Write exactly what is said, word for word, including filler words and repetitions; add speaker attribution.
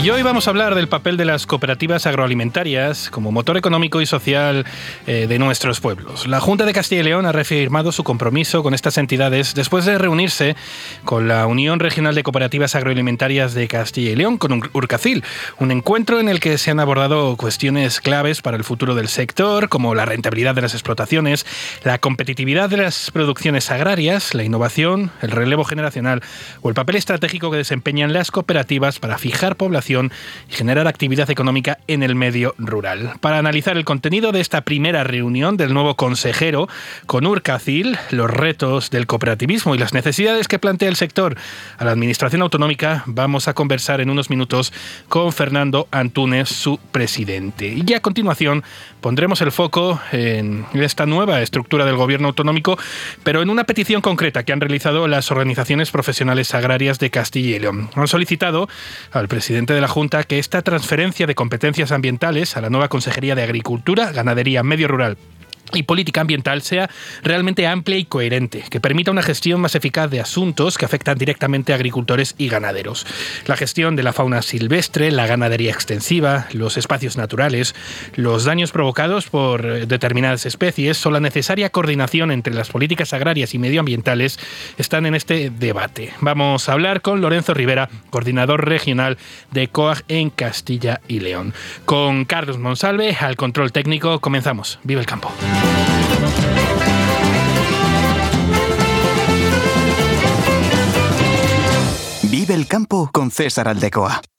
Speaker 1: Y hoy vamos a hablar del papel de las cooperativas agroalimentarias como motor económico y social eh, de nuestros pueblos. La Junta de Castilla y León ha reafirmado su compromiso con estas entidades después de reunirse con la Unión Regional de Cooperativas Agroalimentarias de Castilla y León, con Urcacil, un encuentro en el que se han abordado cuestiones claves para el futuro del sector, como la rentabilidad de las explotaciones, la competitividad de las producciones agrarias, la innovación, el relevo generacional o el papel estratégico que desempeñan las cooperativas para fijar población y generar actividad económica en el medio rural. Para analizar el contenido de esta primera reunión del nuevo consejero con Urcacil, los retos del cooperativismo y las necesidades que plantea el sector a la Administración Autonómica, vamos a conversar en unos minutos con Fernando Antúnez, su presidente. Y a continuación pondremos el foco en esta nueva estructura del Gobierno autonómico, pero en una petición concreta que han realizado las organizaciones profesionales agrarias de Castilla y León. Han solicitado al presidente de la Junta que esta transferencia de competencias ambientales a la nueva Consejería de Agricultura, Ganadería, Medio Rural y política ambiental sea realmente amplia y coherente, que permita una gestión más eficaz de asuntos que afectan directamente a agricultores y ganaderos. La gestión de la fauna silvestre, la ganadería extensiva, los espacios naturales, los daños provocados por determinadas especies o la necesaria coordinación entre las políticas agrarias y medioambientales están en este debate. Vamos a hablar con Lorenzo Rivera, coordinador regional de COAG en Castilla y León. Con Carlos Monsalve al control técnico, comenzamos. Vive el campo.
Speaker 2: Vive el campo con César Aldecoa.